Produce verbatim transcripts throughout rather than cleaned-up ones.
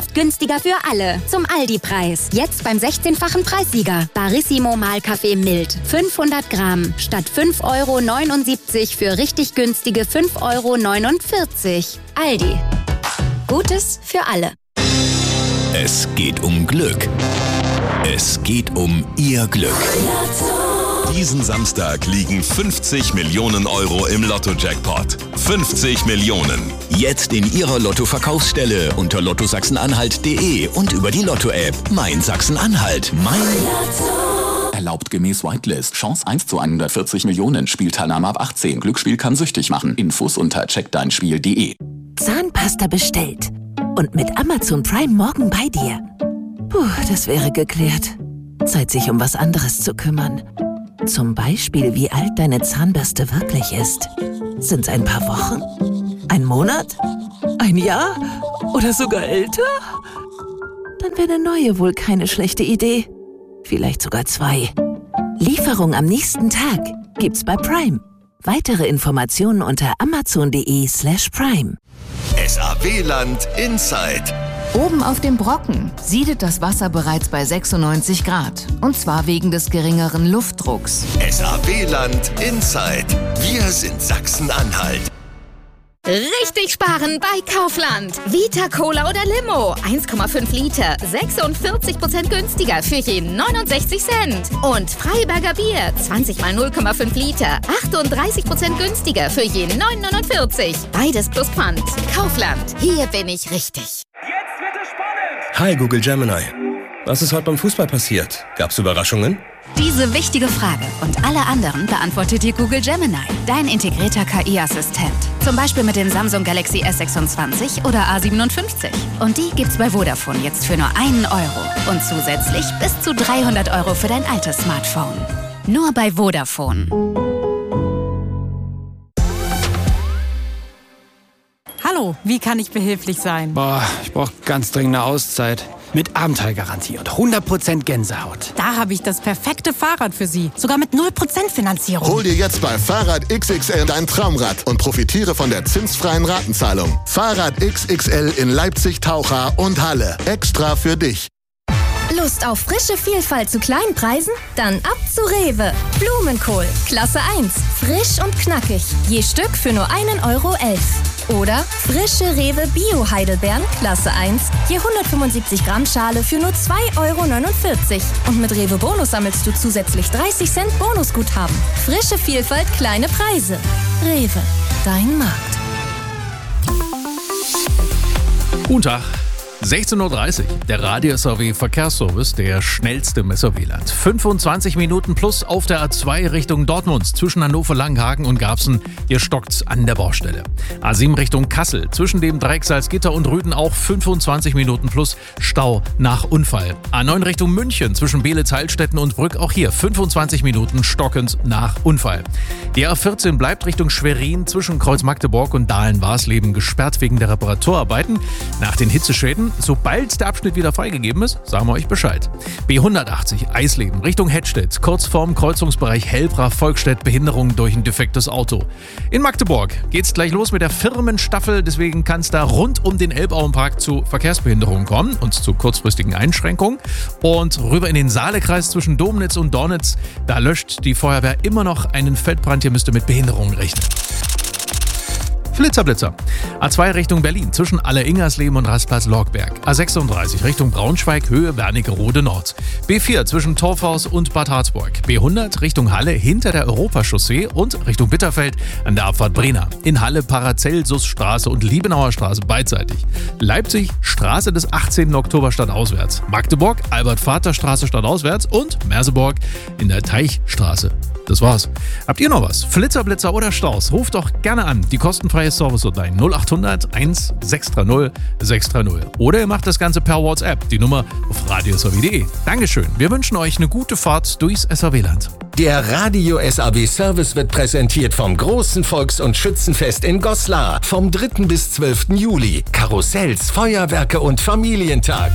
Jetzt günstiger für alle. Zum Aldi-Preis. Jetzt beim sechzehnfachen Preissieger. Barissimo Mahlkaffee mild. fünfhundert Gramm. Statt fünf Euro neunundsiebzig für richtig günstige fünf Euro neunundvierzig. Aldi. Gutes für alle. Es geht um Glück. Es geht um Ihr Glück. Diesen Samstag liegen fünfzig Millionen Euro im Lotto-Jackpot. fünfzig Millionen. Jetzt in Ihrer Lotto-Verkaufsstelle unter lotto sachsen-anhalt punkt de und über die Lotto-App. Mein Sachsen-Anhalt. Mein Lotto. Erlaubt gemäß Whitelist. Chance eins zu hundertvierzig Millionen. Spielteilnahme ab achtzehn. Glücksspiel kann süchtig machen. Infos unter check dein spiel punkt de. Zahnpasta bestellt. Und mit Amazon Prime morgen bei dir. Puh, das wäre geklärt. Zeit, sich um was anderes zu kümmern. Zum Beispiel, wie alt deine Zahnbürste wirklich ist. Sind's ein paar Wochen? Ein Monat? Ein Jahr? Oder sogar älter? Dann wäre eine neue wohl keine schlechte Idee. Vielleicht sogar zwei. Lieferung am nächsten Tag gibt's bei Prime. Weitere Informationen unter amazon punkt de slash prime. S A W-Land Inside. Oben auf dem Brocken siedet das Wasser bereits bei sechsundneunzig Grad. Und zwar wegen des geringeren Luftdrucks. S A W-Land Inside. Wir sind Sachsen-Anhalt. Richtig sparen bei Kaufland. Vita Cola oder Limo. eins Komma fünf Liter. sechsundvierzig Prozent günstiger für je neunundsechzig Cent. Und Freiberger Bier. zwanzig mal null Komma fünf Liter. achtunddreißig Prozent günstiger für je neun neunundvierzig. Beides plus Pfand. Kaufland. Hier bin ich richtig. Jetzt wird es spannend. Hi Google Gemini. Was ist heute beim Fußball passiert? Gab's Überraschungen? Diese wichtige Frage und alle anderen beantwortet dir Google Gemini, dein integrierter K I-Assistent. Zum Beispiel mit dem Samsung Galaxy S sechsundzwanzig oder A siebenundfünfzig. Und die gibt's bei Vodafone jetzt für nur einen Euro. Und zusätzlich bis zu dreihundert Euro für dein altes Smartphone. Nur bei Vodafone. Hallo, wie kann ich behilflich sein? Boah, ich brauche ganz dringend eine Auszeit. Mit Abenteuergarantie und hundert Prozent Gänsehaut. Da habe ich das perfekte Fahrrad für Sie. Sogar mit null Prozent Finanzierung. Hol dir jetzt bei Fahrrad X X L dein Traumrad und profitiere von der zinsfreien Ratenzahlung. Fahrrad X X L in Leipzig, Taucha und Halle. Extra für dich. Lust auf frische Vielfalt zu kleinen Preisen? Dann ab zu Rewe. Blumenkohl, Klasse eins. Frisch und knackig. Je Stück für nur einen Euro elf. Oder frische Rewe Bio-Heidelbeeren, Klasse eins. Je hundertfünfundsiebzig Gramm Schale für nur zwei Euro neunundvierzig. Und mit Rewe Bonus sammelst du zusätzlich dreißig Cent Bonusguthaben. Frische Vielfalt, kleine Preise. Rewe, dein Markt. Guten Tag. sechzehn Uhr dreißig, der Radio-S A W-Verkehrsservice, der schnellste im S A W-Land. fünfundzwanzig Minuten plus auf der A zwei Richtung Dortmund, zwischen Hannover, Langenhagen und Garbsen. Hier stockt's an der Baustelle. A sieben Richtung Kassel, zwischen dem Dreieck Salzgitter und Rüden auch fünfundzwanzig Minuten plus Stau nach Unfall. A neun Richtung München, zwischen Beelitz, Heilstätten und Brück, auch hier fünfundzwanzig Minuten stockend nach Unfall. Die A vierzehn bleibt Richtung Schwerin, zwischen Kreuz Magdeburg und Dahlen-Warsleben gesperrt wegen der Reparaturarbeiten. Nach den Hitzeschäden, sobald der Abschnitt wieder freigegeben ist, sagen wir euch Bescheid. B hundertachtzig Eisleben Richtung Hettstedt, kurz vorm Kreuzungsbereich Hellbrach-Volkstedt, Behinderung durch ein defektes Auto. In Magdeburg geht's gleich los mit der Firmenstaffel, deswegen kann es da rund um den Elbauenpark zu Verkehrsbehinderungen kommen und zu kurzfristigen Einschränkungen. Und rüber in den Saalekreis zwischen Domnitz und Dornitz, da löscht die Feuerwehr immer noch einen Feldbrand, ihr müsst mit Behinderungen rechnen. Blitzerblitzer. A zwei Richtung Berlin, zwischen Aller-Ingersleben und Rastplatz Lorgberg. A sechsunddreißig Richtung Braunschweig, Höhe Wernigerode Nord. B vier zwischen Torfhaus und Bad Harzburg. B hundert Richtung Halle, hinter der Europachaussee und Richtung Bitterfeld an der Abfahrt Brena. In Halle Paracelsusstraße und Liebenauer Straße beidseitig. Leipzig, Straße des achtzehnten Oktober stadtauswärts. Magdeburg, Albert-Vater-Straße stadtauswärts und Merseburg in der Teichstraße. Das war's. Habt ihr noch was? Flitzerblitzer oder Staus? Ruft doch gerne an. Die kostenfreie Service-Hotline null acht hundert eins sechs drei null sechs drei null. Oder ihr macht das Ganze per WhatsApp. Die Nummer auf radio s a w punkt de. Dankeschön. Wir wünschen euch eine gute Fahrt durchs S A W-Land. Der Radio-S A W-Service wird präsentiert vom großen Volks- und Schützenfest in Goslar. Vom dritten bis zwölften Juli. Karussells, Feuerwerke und Familientag.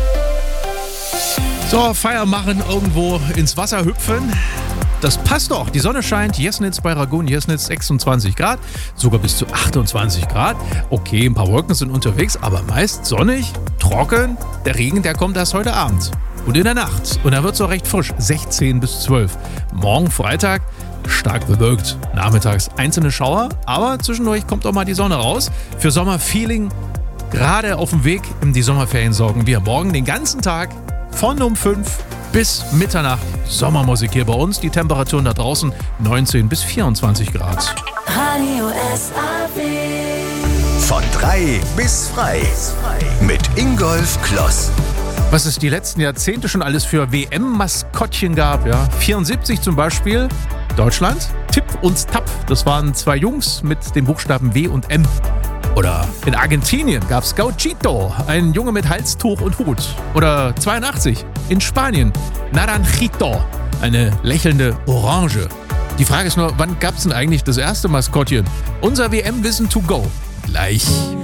So, Feier machen, irgendwo ins Wasser hüpfen. Das passt doch. Die Sonne scheint. Jesnitz bei Ragun, Jesnitz sechsundzwanzig Grad, sogar bis zu achtundzwanzig Grad. Okay, ein paar Wolken sind unterwegs, aber meist sonnig, trocken. trocken. Der Regen, der kommt erst heute Abend. Und in der Nacht. Und da wird es auch recht frisch. sechzehn bis zwölf. Morgen Freitag stark bewölkt. Nachmittags einzelne Schauer. Aber zwischendurch kommt auch mal die Sonne raus. Für Sommerfeeling gerade auf dem Weg in die Sommerferien sorgen wir morgen den ganzen Tag von um fünf bis Mitternacht. Sommermusik hier bei uns. Die Temperaturen da draußen neunzehn bis vierundzwanzig Grad. Radio S A W. Von drei bis frei. Mit Ingolf Kloss. Was es die letzten Jahrzehnte schon alles für W M-Maskottchen gab. Ja? vierundsiebzig zum Beispiel Deutschland. Tipp und Tapp. Das waren zwei Jungs mit den Buchstaben W und M. Oder in Argentinien gab es Gauchito, ein Junge mit Halstuch und Hut. Oder zweiundachtzig in Spanien Naranjito, eine lächelnde Orange. Die Frage ist nur, wann gab es denn eigentlich das erste Maskottchen? Unser W M-Wissen to go. Gleich.